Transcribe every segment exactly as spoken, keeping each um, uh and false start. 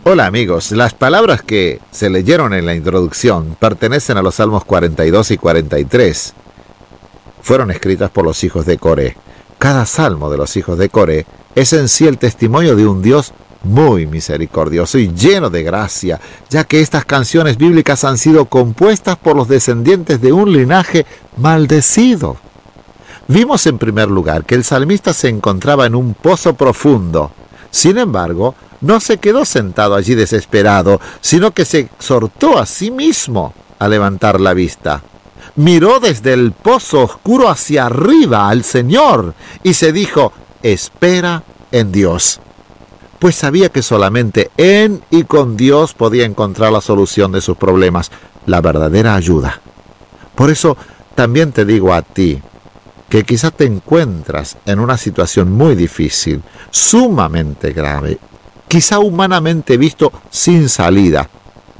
Hola amigos, las palabras que se leyeron en la introducción pertenecen a los Salmos cuarenta y dos y cuarenta y tres. Fueron escritas por los hijos de Coré. Cada salmo de los hijos de Coré es en sí el testimonio de un Dios muy misericordioso y lleno de gracia, ya que estas canciones bíblicas han sido compuestas por los descendientes de un linaje maldecido. Vimos en primer lugar que el salmista se encontraba en un pozo profundo. Sin embargo, no se quedó sentado allí desesperado, sino que se exhortó a sí mismo a levantar la vista. Miró desde el pozo oscuro hacia arriba al Señor y se dijo: espera en Dios. Pues sabía que solamente en y con Dios podía encontrar la solución de sus problemas, la verdadera ayuda. Por eso también te digo a ti, que quizás te encuentras en una situación muy difícil, sumamente grave, quizá humanamente visto sin salida.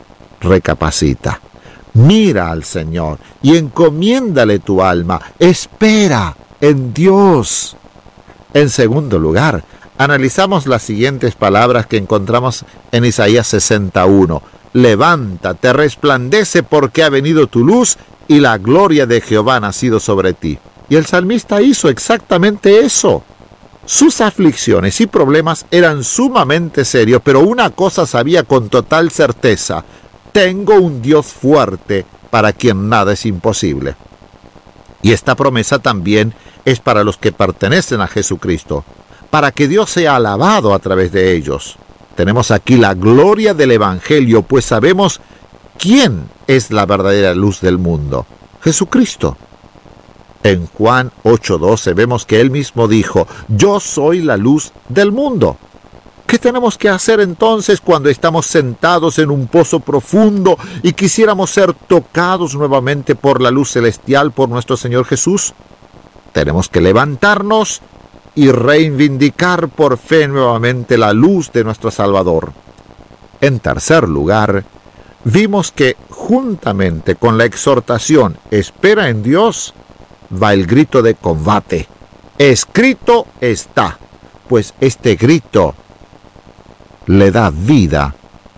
Recapacita, mira al Señor y encomiéndale tu alma, espera en Dios. En segundo lugar, analizamos las siguientes palabras que encontramos en Isaías sesenta y uno. Levántate, resplandece porque ha venido tu luz y la gloria de Jehová ha nacido sobre ti. Y el salmista hizo exactamente eso. Sus aflicciones y problemas eran sumamente serios, pero una cosa sabía con total certeza: tengo un Dios fuerte para quien nada es imposible. Y esta promesa también es para los que pertenecen a Jesucristo, para que Dios sea alabado a través de ellos. Tenemos aquí la gloria del Evangelio, pues sabemos quién es la verdadera luz del mundo: Jesucristo. En Juan ocho doce vemos que él mismo dijo: yo soy la luz del mundo. ¿Qué tenemos que hacer entonces cuando estamos sentados en un pozo profundo y quisiéramos ser tocados nuevamente por la luz celestial, por nuestro Señor Jesús? Tenemos que levantarnos y reivindicar por fe nuevamente la luz de nuestro Salvador. En tercer lugar, vimos que juntamente con la exhortación espera en Dios, va el grito de combate. Escrito está, pues este grito le da vida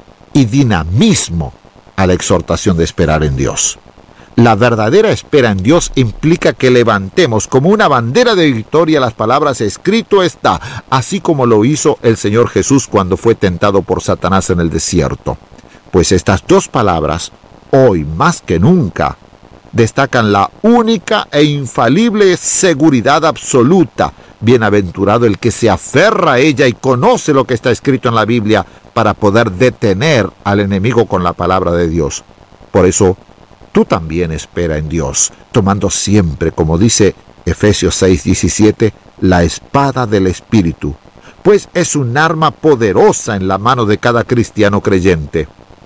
y dinamismo a la exhortación de esperar en Dios. La verdadera espera en Dios implica que levantemos como una bandera de victoria las palabras escrito está, así como lo hizo el Señor Jesús cuando fue tentado por Satanás en el desierto. Pues estas dos palabras, hoy más que nunca, destacan la única e infalible seguridad absoluta. Bienaventurado el que se aferra a ella y conoce lo que está escrito en la Biblia para poder detener al enemigo con la palabra de Dios. Por eso, tú también espera en Dios, tomando siempre, como dice Efesios seis diecisiete, la espada del Espíritu, pues es un arma poderosa en la mano de cada cristiano creyente.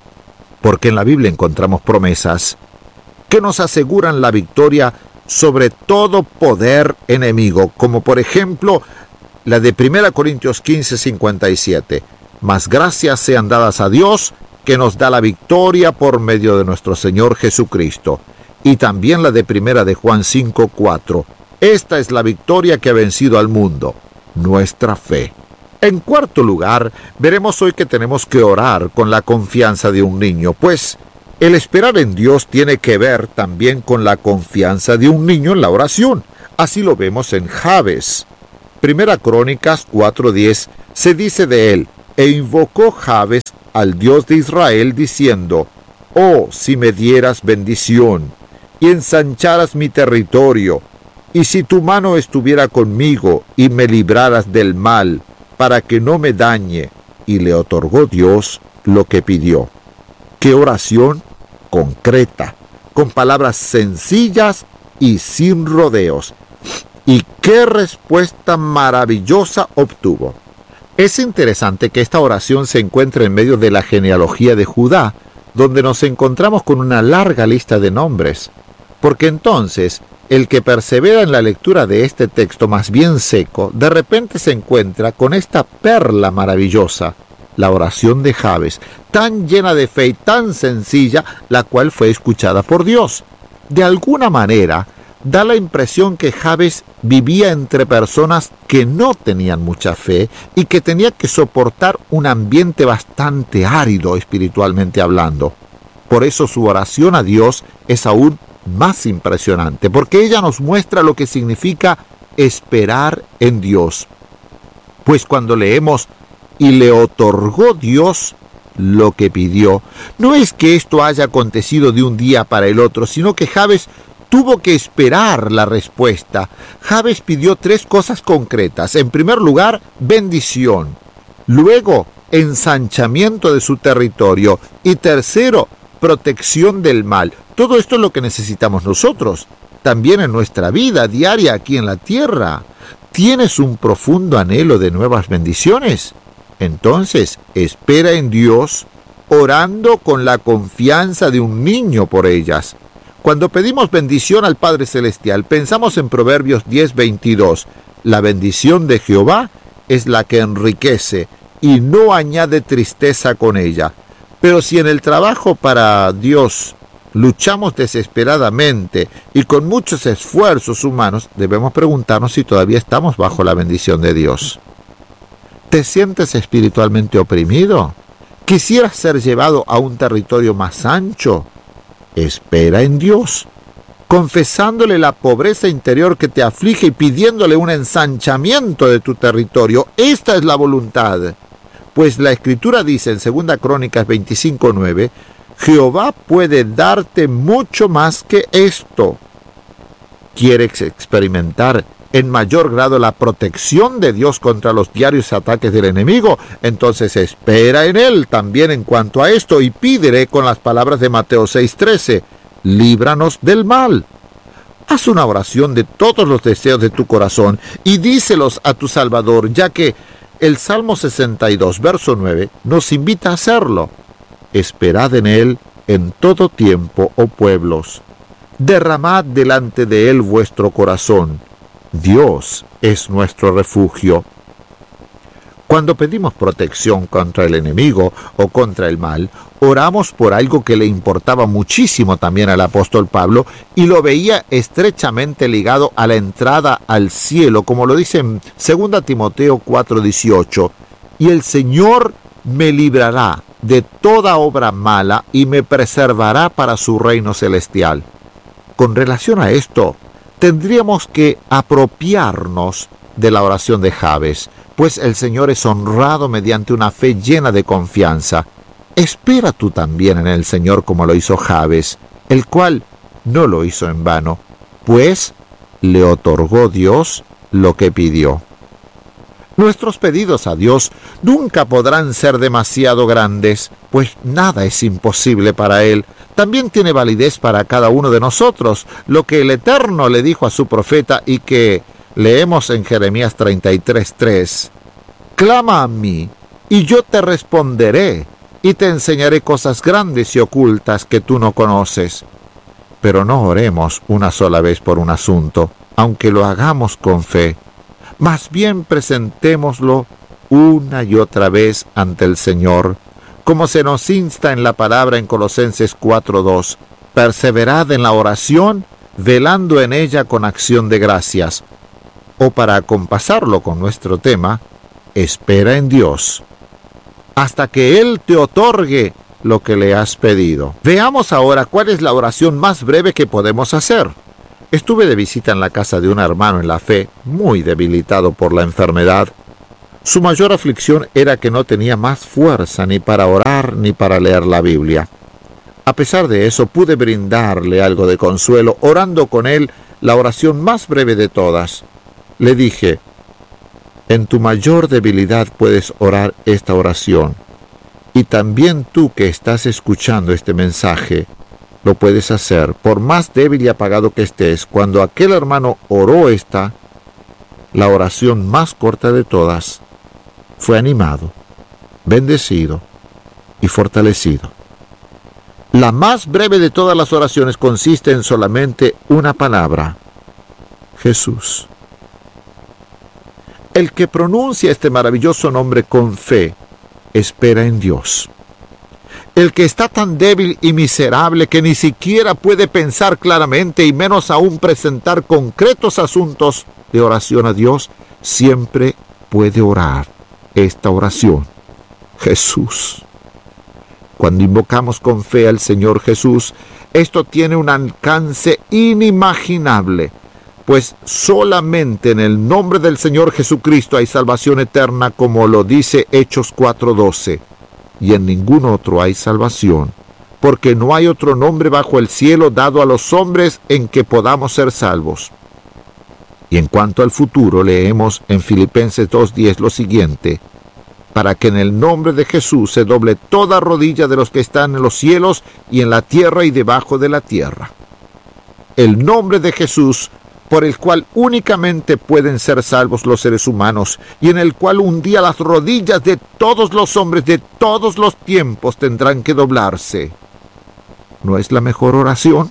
Porque en la Biblia encontramos promesas que nos aseguran la victoria sobre todo poder enemigo, como por ejemplo la de primera Corintios quince cincuenta y siete. Mas gracias sean dadas a Dios, que nos da la victoria por medio de nuestro Señor Jesucristo. Y también la de primera de Juan cinco cuatro. Esta es la victoria que ha vencido al mundo, nuestra fe. En cuarto lugar, veremos hoy que tenemos que orar con la confianza de un niño, pues el esperar en Dios tiene que ver también con la confianza de un niño en la oración. Así lo vemos en Jabes. Primera Crónicas cuatro diez se dice de él: e invocó Jabes al Dios de Israel diciendo: oh, si me dieras bendición y ensancharas mi territorio, y si tu mano estuviera conmigo y me libraras del mal, para que no me dañe. Y le otorgó Dios lo que pidió. ¡Qué oración concreta, con palabras sencillas y sin rodeos! Y qué respuesta maravillosa obtuvo. Es interesante que esta oración se encuentre en medio de la genealogía de Judá, donde nos encontramos con una larga lista de nombres, porque entonces el que persevera en la lectura de este texto más bien seco, de repente se encuentra con esta perla maravillosa, la oración de Jabes, tan llena de fe y tan sencilla, la cual fue escuchada por Dios. De alguna manera, da la impresión que Jabes vivía entre personas que no tenían mucha fe y que tenía que soportar un ambiente bastante árido espiritualmente hablando. Por eso su oración a Dios es aún más impresionante, porque ella nos muestra lo que significa esperar en Dios. Pues cuando leemos "y le otorgó Dios lo que pidió", no es que esto haya acontecido de un día para el otro, sino que Jabes tuvo que esperar la respuesta. Jabes pidió tres cosas concretas. En primer lugar, bendición. Luego, ensanchamiento de su territorio. Y tercero, protección del mal. Todo esto es lo que necesitamos nosotros, también en nuestra vida diaria aquí en la tierra. ¿Tienes un profundo anhelo de nuevas bendiciones? Entonces, espera en Dios, orando con la confianza de un niño por ellas. Cuando pedimos bendición al Padre Celestial, pensamos en Proverbios diez veintidós. La bendición de Jehová es la que enriquece y no añade tristeza con ella. Pero si en el trabajo para Dios luchamos desesperadamente y con muchos esfuerzos humanos, debemos preguntarnos si todavía estamos bajo la bendición de Dios. ¿Te sientes espiritualmente oprimido? ¿Quisieras ser llevado a un territorio más ancho? Espera en Dios, confesándole la pobreza interior que te aflige y pidiéndole un ensanchamiento de tu territorio. Esta es la voluntad. Pues la Escritura dice en segunda Crónicas veinticinco nueve, Jehová puede darte mucho más que esto. ¿Quieres experimentar en mayor grado la protección de Dios contra los diarios ataques del enemigo? Entonces espera en Él también en cuanto a esto y pídele con las palabras de Mateo seis trece, líbranos del mal. Haz una oración de todos los deseos de tu corazón y díselos a tu Salvador, ya que el Salmo sesenta y dos, verso nueve, nos invita a hacerlo. Esperad en Él en todo tiempo, oh pueblos. Derramad delante de Él vuestro corazón. Dios es nuestro refugio. Cuando pedimos protección contra el enemigo o contra el mal, oramos por algo que le importaba muchísimo también al apóstol Pablo y lo veía estrechamente ligado a la entrada al cielo, como lo dice en segunda Timoteo cuatro dieciocho. Y el Señor me librará de toda obra mala y me preservará para su reino celestial. Con relación a esto, tendríamos que apropiarnos de la oración de Jabes, pues el Señor es honrado mediante una fe llena de confianza. Espera tú también en el Señor como lo hizo Jabes, el cual no lo hizo en vano, pues le otorgó Dios lo que pidió. Nuestros pedidos a Dios nunca podrán ser demasiado grandes, pues nada es imposible para Él. También tiene validez para cada uno de nosotros, lo que el Eterno le dijo a su profeta y que leemos en Jeremías treinta y tres tres. Clama a mí, y yo te responderé, y te enseñaré cosas grandes y ocultas que tú no conoces. Pero no oremos una sola vez por un asunto, aunque lo hagamos con fe. Más bien presentémoslo una y otra vez ante el Señor, como se nos insta en la palabra en Colosenses cuatro dos. Perseverad en la oración, velando en ella con acción de gracias. O para acompasarlo con nuestro tema, espera en Dios, hasta que Él te otorgue lo que le has pedido. Veamos ahora cuál es la oración más breve que podemos hacer. Estuve de visita en la casa de un hermano en la fe, muy debilitado por la enfermedad. Su mayor aflicción era que no tenía más fuerza ni para orar ni para leer la Biblia. A pesar de eso, pude brindarle algo de consuelo, orando con él la oración más breve de todas. Le dije, en tu mayor debilidad puedes orar esta oración, y también tú que estás escuchando este mensaje, lo puedes hacer, por más débil y apagado que estés. Cuando aquel hermano oró esta, la oración más corta de todas, fue animado, bendecido y fortalecido. La más breve de todas las oraciones consiste en solamente una palabra: Jesús. El que pronuncia este maravilloso nombre con fe, espera en Dios. El que está tan débil y miserable que ni siquiera puede pensar claramente y menos aún presentar concretos asuntos de oración a Dios, siempre puede orar esta oración. Jesús. Cuando invocamos con fe al Señor Jesús, esto tiene un alcance inimaginable, pues solamente en el nombre del Señor Jesucristo hay salvación eterna, como lo dice Hechos cuatro doce. Y en ningún otro hay salvación, porque no hay otro nombre bajo el cielo dado a los hombres en que podamos ser salvos. Y en cuanto al futuro, leemos en Filipenses dos diez lo siguiente: para que en el nombre de Jesús se doble toda rodilla de los que están en los cielos y en la tierra y debajo de la tierra. El nombre de Jesús, por el cual únicamente pueden ser salvos los seres humanos, y en el cual un día las rodillas de todos los hombres de todos los tiempos tendrán que doblarse. ¿No es la mejor oración?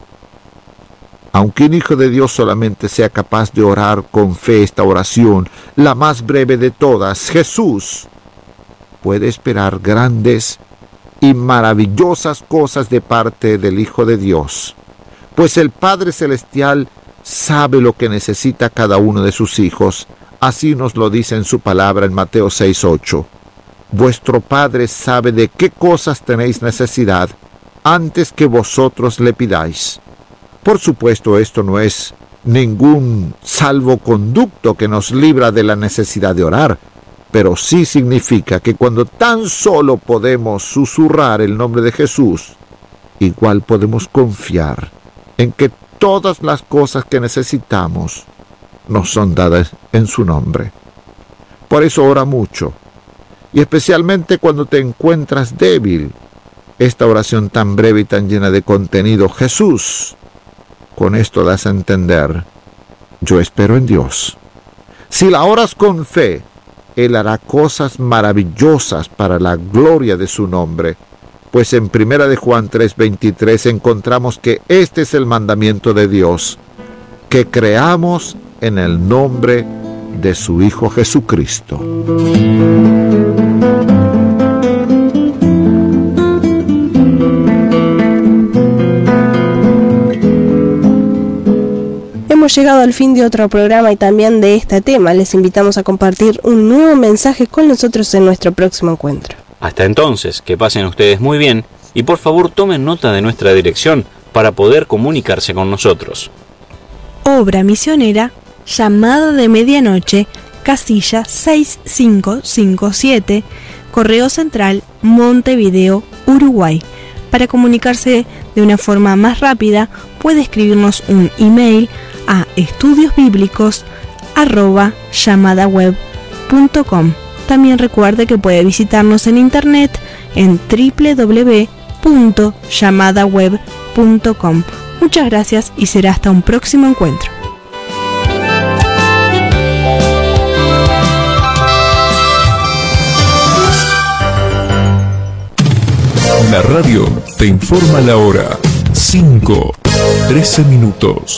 Aunque un hijo de Dios solamente sea capaz de orar con fe esta oración, la más breve de todas, Jesús, puede esperar grandes y maravillosas cosas de parte del Hijo de Dios, pues el Padre Celestial sabe lo que necesita cada uno de sus hijos. Así nos lo dice en su palabra en Mateo seis ocho. Vuestro Padre sabe de qué cosas tenéis necesidad antes que vosotros le pidáis. Por supuesto, esto no es ningún salvoconducto que nos libra de la necesidad de orar, pero sí significa que cuando tan solo podemos susurrar el nombre de Jesús, igual podemos confiar en que todas las cosas que necesitamos nos son dadas en su nombre. Por eso ora mucho, y especialmente cuando te encuentras débil. Esta oración tan breve y tan llena de contenido, Jesús, con esto das a entender: yo espero en Dios. Si la oras con fe, Él hará cosas maravillosas para la gloria de su nombre. Pues en primera de Juan tres veintitrés encontramos que este es el mandamiento de Dios, que creamos en el nombre de su Hijo Jesucristo. Hemos llegado al fin de otro programa y también de este tema. Les invitamos a compartir un nuevo mensaje con nosotros en nuestro próximo encuentro. Hasta entonces, que pasen ustedes muy bien y por favor tomen nota de nuestra dirección para poder comunicarse con nosotros. Obra misionera, Llamada de Medianoche, casilla seis cinco cinco siete, Correo Central, Montevideo, Uruguay. Para comunicarse de una forma más rápida, puede escribirnos un email a estudiosbíblicos arroba llamadaweb punto com. También recuerde que puede visitarnos en internet en doble u doble u doble u punto llamadaweb punto com. Muchas gracias y será hasta un próximo encuentro. La radio te informa la hora. cinco, trece minutos.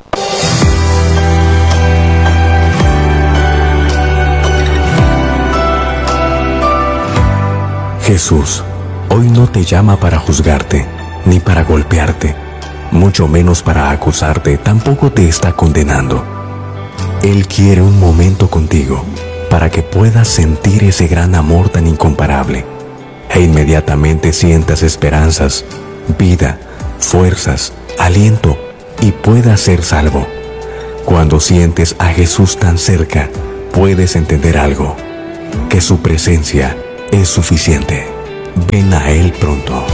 Jesús hoy no te llama para juzgarte, ni para golpearte, mucho menos para acusarte, tampoco te está condenando. Él quiere un momento contigo para que puedas sentir ese gran amor tan incomparable e inmediatamente sientas esperanzas, vida, fuerzas, aliento y puedas ser salvo. Cuando sientes a Jesús tan cerca, puedes entender algo, que su presencia es suficiente. Ven a Él pronto.